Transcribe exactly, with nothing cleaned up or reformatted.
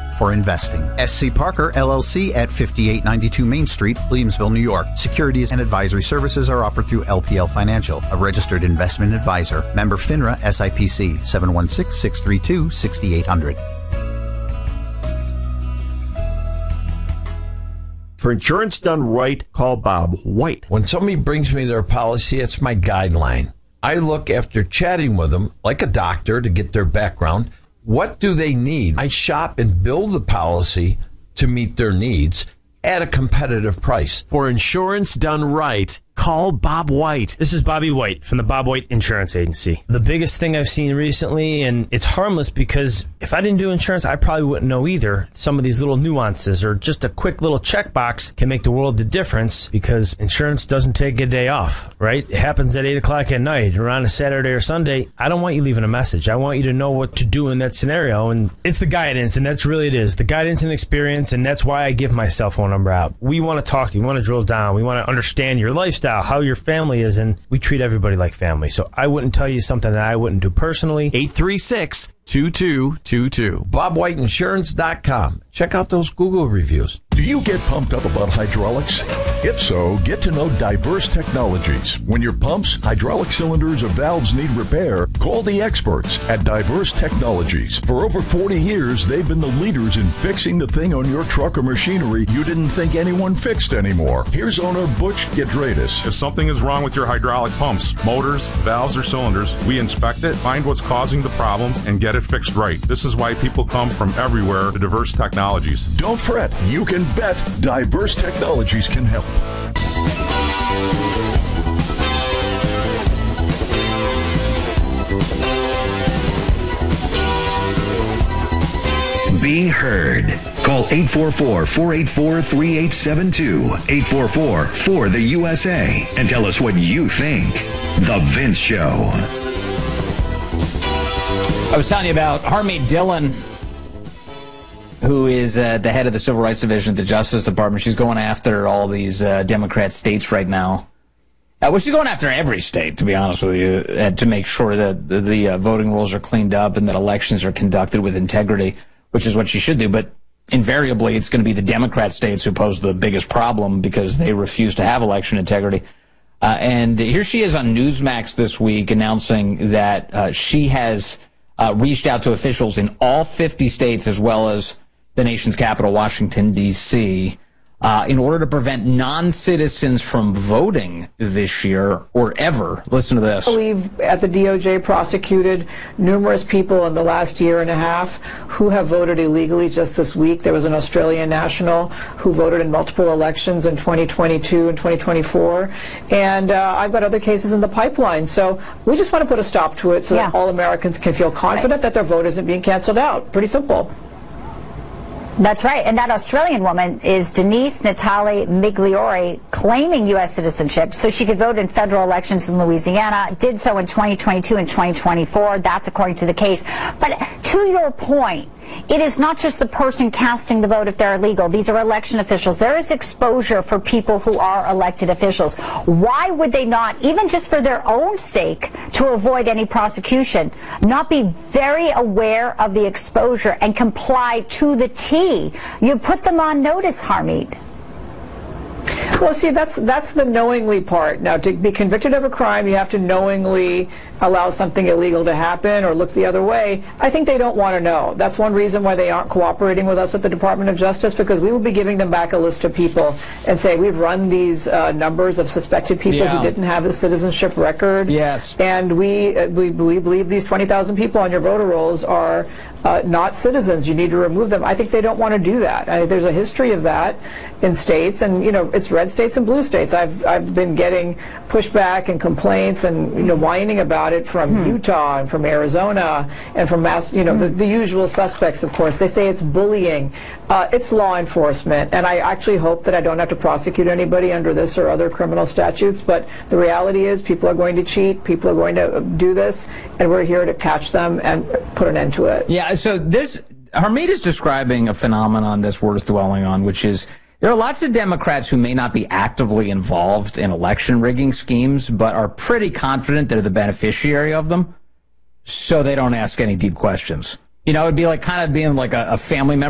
for investing. S C Parker, L L C at fifty-eight ninety-two Main Street, Williamsville, New York. Securities and advisory services are offered through L P L Financial, a registered investment advisor. Member FINRA S I P C, seven one six, six three two, six eight zero zero. For insurance done right, call Bob White. When somebody brings me their policy, it's my guideline. I look after chatting with them like a doctor to get their background. What do they need? I shop and build the policy to meet their needs at a competitive price. For insurance done right, call Bob White. This is Bobby White from the Bob White Insurance Agency. The biggest thing I've seen recently, and it's harmless because if I didn't do insurance, I probably wouldn't know either. Some of these little nuances or just a quick little checkbox can make the world of difference because insurance doesn't take a day off, right? It happens at eight o'clock at night or on a Saturday or Sunday. I don't want you leaving a message. I want you to know what to do in that scenario, and it's the guidance, and that's really it is. The guidance and experience, and that's why I give my cell phone number out. We want to talk to you. We want to drill down. We want to understand your lifestyle, how your family is, and we treat everybody like family. So I wouldn't tell you something that I wouldn't do personally. eight three six, two two two two. bob white insurance dot com. Check out those Google reviews. Do you get pumped up about hydraulics? If so, get to know Diverse Technologies. When your pumps, hydraulic cylinders, or valves need repair, call the experts at Diverse Technologies. For over forty years, they've been the leaders in fixing the thing on your truck or machinery you didn't think anyone fixed anymore. Here's owner Butch Gedradis. If something is wrong with your hydraulic pumps, motors, valves, or cylinders, we inspect it, find what's causing the problem, and get it fixed right. This is why people come from everywhere to Diverse Technologies. Don't fret. You can bet Diverse Technologies can help. Be heard. Call eight four four, four eight four, three eight seven two, eight four four, four the U S A, and tell us what you think. The Vince Show. I was telling you about Harmeet Dillon, who is uh, the head of the Civil Rights Division at the Justice Department. She's going after all these uh, Democrat states right now. Uh, well, she's going after every state, to be honest with you, uh, to make sure that the, the uh, voting rolls are cleaned up and that elections are conducted with integrity, which is what she should do. But invariably, it's going to be the Democrat states who pose the biggest problem because they refuse to have election integrity. Uh, and here she is on Newsmax this week announcing that uh, she has uh, reached out to officials in all fifty states as well as the nation's capital, Washington, D C, uh, in order to prevent non-citizens from voting this year or ever. Listen to this. We've, at the D O J, prosecuted numerous people in the last year and a half who have voted illegally just this week. There was an Australian national who voted in multiple elections in twenty twenty-two and twenty twenty-four. And uh, I've got other cases in the pipeline. So we just want to put a stop to it so yeah. that all Americans can feel confident right. that their vote isn't being canceled out. Pretty simple. That's right. And that Australian woman is Denise Natali Migliori, claiming U S citizenship so she could vote in federal elections in Louisiana, did so in twenty twenty-two and twenty twenty-four. That's according to the case. But to your point, it is not just the person casting the vote if they're illegal. These are election officials. There is exposure for people who are elected officials. Why would they not, even just for their own sake, to avoid any prosecution, not be very aware of the exposure and comply to the T? You put them on notice, Harmeet. Well, see, that's that's the knowingly part. Now, to be convicted of a crime, you have to knowingly allow something illegal to happen or look the other way. I think they don't want to know. That's one reason why they aren't cooperating with us at the Department of Justice, because we will be giving them back a list of people and say, we've run these uh, numbers of suspected people yeah. who didn't have a citizenship record. Yes. And we, uh, we, we believe these twenty thousand people on your voter rolls are uh, not citizens. You need to remove them. I think they don't want to do that. I, there's a history of that in states, and, you know, it's red states and blue states. I've, I've been getting pushback and complaints and, you know, whining about it from hmm. Utah and from Arizona and from Mass, you know, hmm. the, the usual suspects, of course. They say it's bullying. Uh, it's law enforcement, and I actually hope that I don't have to prosecute anybody under this or other criminal statutes, but the reality is people are going to cheat, people are going to do this, and we're here to catch them and put an end to it. Yeah, so this, Harmeet is describing a phenomenon that's worth dwelling on, which is there are lots of Democrats who may not be actively involved in election rigging schemes, but are pretty confident they're the beneficiary of them, so they don't ask any deep questions. You know, it'd be like kind of being like a, a family member